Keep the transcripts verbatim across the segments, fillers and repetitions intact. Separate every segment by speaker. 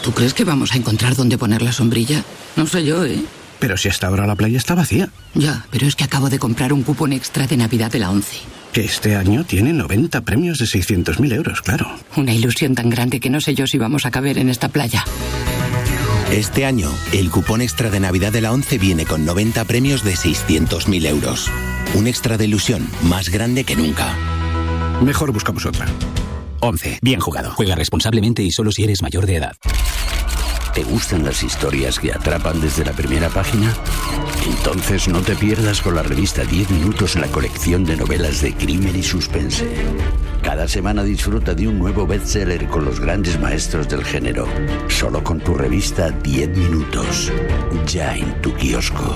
Speaker 1: ¿Tú crees que vamos a encontrar dónde poner la sombrilla? No sé yo, ¿eh?
Speaker 2: Pero si hasta ahora la playa está vacía.
Speaker 1: Ya, pero es que acabo de comprar un cupón extra de Navidad de la ONCE.
Speaker 2: Que este año tiene noventa premios de seiscientos mil euros, claro.
Speaker 1: Una ilusión tan grande que no sé yo si vamos a caber en esta playa.
Speaker 3: Este año, el cupón extra de Navidad de la ONCE viene con noventa premios de seiscientos mil euros. Un extra de ilusión más grande que nunca.
Speaker 2: Mejor buscamos otra.
Speaker 4: ONCE. Bien jugado. Juega responsablemente y solo si eres mayor de edad.
Speaker 5: ¿Te gustan las historias que atrapan desde la primera página? Entonces no te pierdas con la revista diez minutos, la colección de novelas de crimen y suspense. Cada semana disfruta de un nuevo bestseller con los grandes maestros del género. Solo con tu revista diez minutos. Ya en tu kiosco.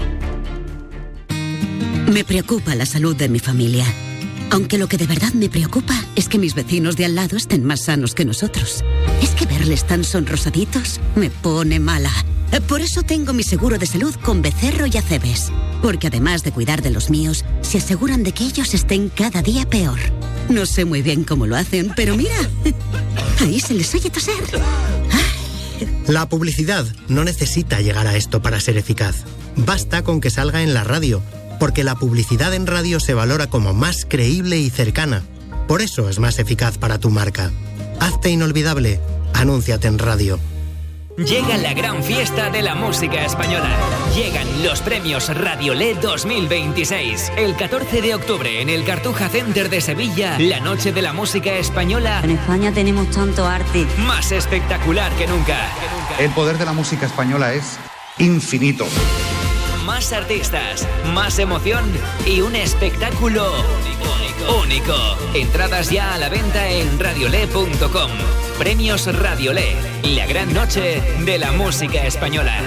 Speaker 6: Me preocupa la salud de mi familia. Aunque lo que de verdad me preocupa es que mis vecinos de al lado estén más sanos que nosotros. Es que verles tan sonrosaditos me pone mala. Por eso tengo mi seguro de salud con Becerro y Acebes. Porque además de cuidar de los míos, se aseguran de que ellos estén cada día peor. No sé muy bien cómo lo hacen, pero mira, ahí se les oye toser.
Speaker 7: La publicidad no necesita llegar a esto para ser eficaz. Basta con que salga en la radio, porque la publicidad en radio se valora como más creíble y cercana. Por eso es más eficaz para tu marca. Hazte inolvidable. Anúnciate en radio.
Speaker 8: Llega la gran fiesta de la música española. Llegan los premios Radiolé dos mil veintiséis. El catorce de octubre en el Cartuja Center de Sevilla, la noche de la música española.
Speaker 9: En España tenemos tanto arte.
Speaker 8: Más espectacular que nunca.
Speaker 10: El poder de la música española es infinito.
Speaker 8: Más artistas, más emoción y un espectáculo único. único. Entradas ya a la venta en radiolé punto com. Premios Radiolé, la gran noche de la música española.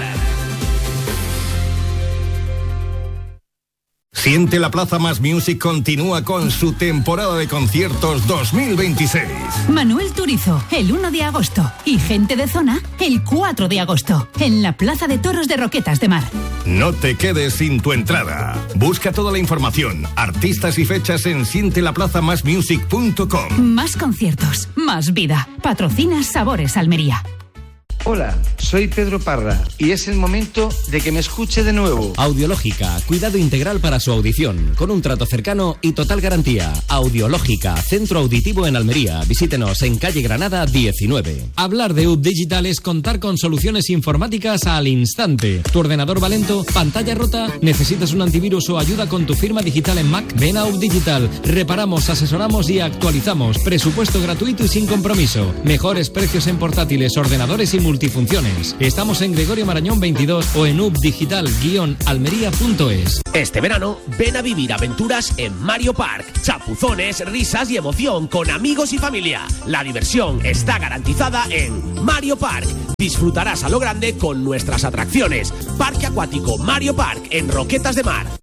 Speaker 11: Siente la Plaza Más Music continúa con su temporada de conciertos dos mil veintiséis.
Speaker 12: Manuel Turizo, el uno de agosto. Y Gente de Zona, el cuatro de agosto. En la Plaza de Toros de Roquetas de Mar.
Speaker 11: No te quedes sin tu entrada. Busca toda la información, artistas y fechas en siente la plaza más music punto com.
Speaker 12: Más conciertos, más vida. Patrocina Sabores Almería.
Speaker 13: Hola, soy Pedro Parra y es el momento de que me escuche de nuevo.
Speaker 14: Audiológica, cuidado integral para su audición, con un trato cercano y total garantía. Audiológica, centro auditivo en Almería. Visítenos en calle Granada diecinueve. Hablar de U B Digital es contar con soluciones informáticas al instante. ¿Tu ordenador va lento? ¿Pantalla rota? ¿Necesitas un antivirus o ayuda con tu firma digital en Mac? Ven a U B Digital. Reparamos, asesoramos y actualizamos. Presupuesto gratuito y sin compromiso. Mejores precios en portátiles, ordenadores y multifunciones. Estamos en Gregorio Marañón veintidós o en ubdigital guion almería punto es.
Speaker 15: Este verano, ven a vivir aventuras en Mario Park. Chapuzones, risas y emoción con amigos y familia. La diversión está garantizada en Mario Park. Disfrutarás a lo grande con nuestras atracciones. Parque Acuático Mario Park en Roquetas de Mar.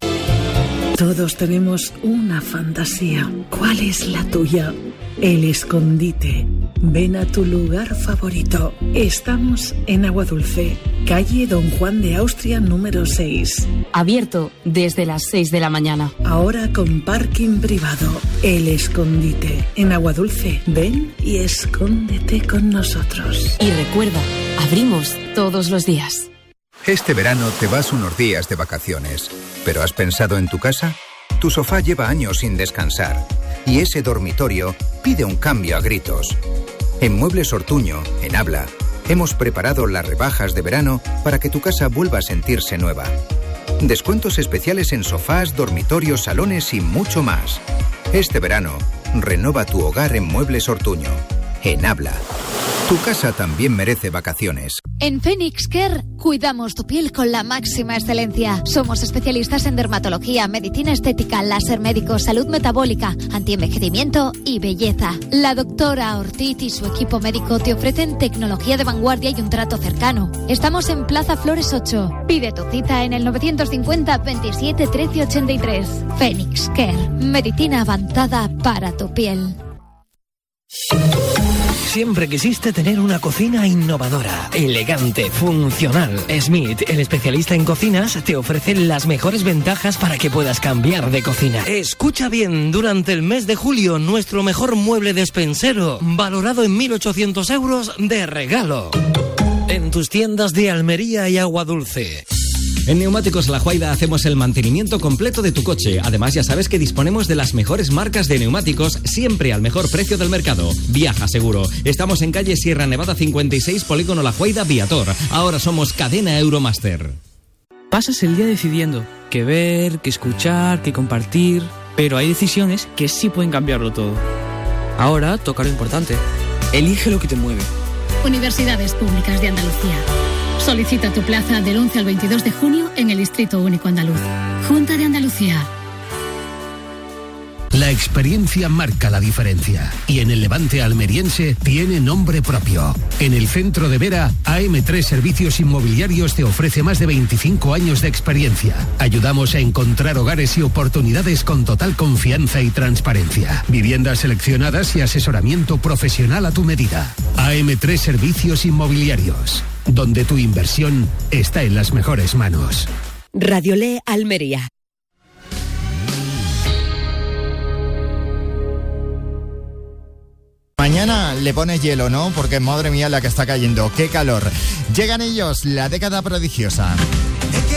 Speaker 16: Todos tenemos una fantasía. ¿Cuál es la tuya? El escondite. Ven a tu lugar favorito. Estamos en Aguadulce, calle Don Juan de Austria número seis.
Speaker 17: Abierto desde las seis de la mañana.
Speaker 16: Ahora con parking privado. El escondite. En Aguadulce. Ven y escóndete con nosotros.
Speaker 17: Y recuerda, abrimos todos los días.
Speaker 18: Este verano te vas unos días de vacaciones. ¿Pero has pensado en tu casa? Tu sofá lleva años sin descansar. Y ese dormitorio pide un cambio a gritos. En Muebles Ortuño, en Habla, hemos preparado las rebajas de verano para que tu casa vuelva a sentirse nueva. Descuentos especiales en sofás, dormitorios, salones y mucho más. Este verano, renova tu hogar en Muebles Ortuño, en Habla. Tu casa también merece vacaciones.
Speaker 19: En Phoenix Care cuidamos tu piel con la máxima excelencia. Somos especialistas en dermatología, medicina estética, láser médico, salud metabólica, antienvejecimiento y belleza. La doctora Ortiz y su equipo médico te ofrecen tecnología de vanguardia y un trato cercano. Estamos en Plaza Flores ocho. Pide tu cita en el novecientos cincuenta veintisiete trece ochenta y tres. Phoenix Care, medicina avanzada para tu piel.
Speaker 20: Siempre quisiste tener una cocina innovadora, elegante, funcional. Smith, el especialista en cocinas, te ofrece las mejores ventajas para que puedas cambiar de cocina. Escucha bien, durante el mes de julio, nuestro mejor mueble despensero, valorado en mil ochocientos euros de regalo. en tus tiendas de Almería y Aguadulce.
Speaker 14: En Neumáticos La Juaida hacemos el mantenimiento completo de tu coche. Además, ya sabes que disponemos de las mejores marcas de neumáticos, siempre al mejor precio del mercado. Viaja seguro. Estamos en calle Sierra Nevada cincuenta y seis, Polígono La Juaida, Viator. Ahora somos Cadena Euromaster.
Speaker 21: Pasas el día decidiendo qué ver, qué escuchar, qué compartir, pero hay decisiones que sí pueden cambiarlo todo. Ahora toca lo importante. Elige lo que te mueve.
Speaker 22: Universidades Públicas de Andalucía. Solicita tu plaza del once al veintidós de junio en el Distrito Único Andaluz. Junta de Andalucía.
Speaker 23: La experiencia marca la diferencia y en el Levante almeriense tiene nombre propio. En el centro de Vera, A M tres Servicios Inmobiliarios te ofrece más de veinticinco años de experiencia. Ayudamos a encontrar hogares y oportunidades con total confianza y transparencia. Viviendas seleccionadas y asesoramiento profesional a tu medida. A M tres Servicios Inmobiliarios, donde tu inversión está en las mejores manos.
Speaker 24: Radiolé Almería.
Speaker 25: Mañana le pones hielo, ¿no? Porque madre mía la que está cayendo. ¡Qué calor! Llegan ellos, la década prodigiosa.